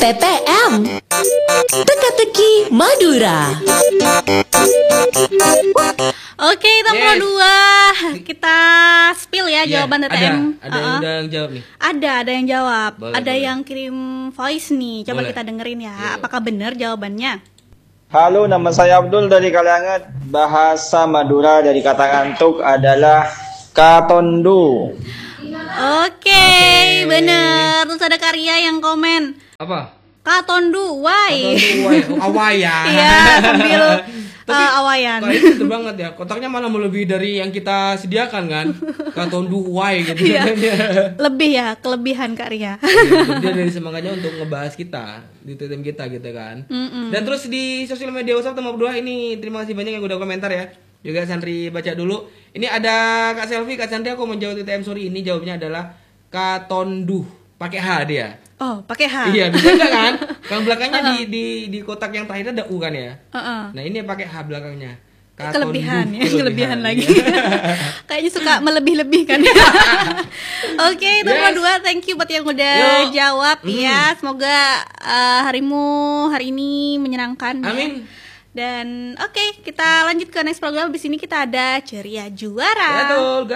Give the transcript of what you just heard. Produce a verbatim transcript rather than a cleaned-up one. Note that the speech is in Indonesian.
T T M Teka-teki Madura. Oke, nomor Yes. dua kita spill ya Iya, jawaban T T M. Ada, ada yang Uh-uh. udah jawab nih. Ada, ada yang jawab. Boleh, ada boleh. yang kirim voice nih. Coba Boleh. kita dengerin ya. Iya. Apakah benar jawabannya? Halo, nama saya Abdul dari Kalianget. Bahasa Madura dari kata ngantuk adalah katondu. Oke, bener. Terus ada Karya yang komen Apa? Katondu, why? Katondu wai- oh, awaya. Iya, sambil Tapi uh, awayan. Kali itu banget ya. Kotaknya malah melebihi dari yang kita sediakan kan. Katondu wai gitu. Iya. Dia, Lebih ya, kelebihan Karya. dia dari semangatnya untuk ngebahas kita di T T M kita gitu kan. Mm-mm. Dan terus di sosial media WhatsApp nomor dua ini terima kasih banyak yang udah komentar ya. Juga Sandri baca dulu. Ini ada Kak Selvi, Kak Sandri aku menjawab T T M sorry ini jawabnya adalah katondu pakai H dia. Oh, pakai H. Iya, bisa enggak kan? Kan belakangnya di di di kotak yang terakhir ada U kan ya. Uh-uh. Nah, ini pakai H belakangnya. Katondu. Kelebihan ya, kelebihan lagi. Iya. Kayaknya suka melebih-lebihkan. Oke, nomor Yes. dua, thank you buat yang udah Yuk. jawab Mhm. ya. Semoga uh, harimu hari ini menyenangkan. ya. Amin. Dan oke, kita lanjut ke next program. Di sini kita ada Ceria Juara. Betul.